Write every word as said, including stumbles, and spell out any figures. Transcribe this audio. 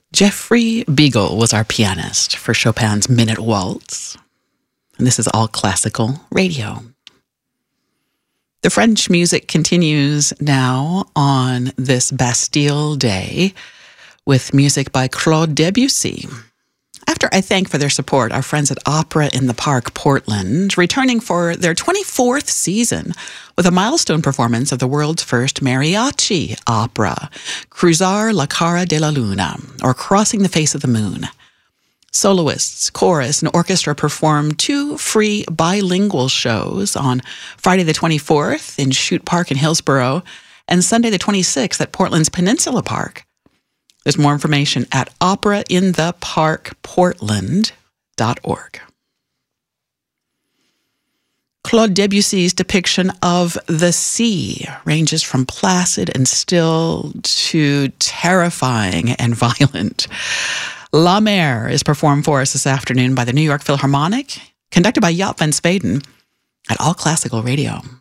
Jeffrey Beagle was our pianist for Chopin's Minute Waltz. And this is All Classical Radio. The French music continues now on this Bastille Day with music by Claude Debussy. After I thank for their support our friends at Opera in the Park, Portland, returning for their twenty-fourth season with a milestone performance of the world's first mariachi opera, Cruzar la Cara de la Luna, or Crossing the Face of the Moon. Soloists, chorus, and orchestra performed two free bilingual shows on Friday the twenty-fourth in Chute Park in Hillsborough and Sunday the twenty-sixth at Portland's Peninsula Park. There's more information at opera in the park portland dot org. Claude Debussy's depiction of the sea ranges from placid and still to terrifying and violent. La Mer is performed for us this afternoon by the New York Philharmonic, conducted by Jaap van Zweden at All Classical Radio.